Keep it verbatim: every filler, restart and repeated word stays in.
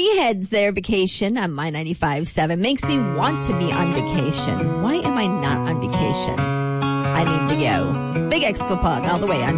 heads their vacation on My ninety-five point seven makes me want to be on vacation. Why am I not on vacation? I need to go. Big X Kapug all the way on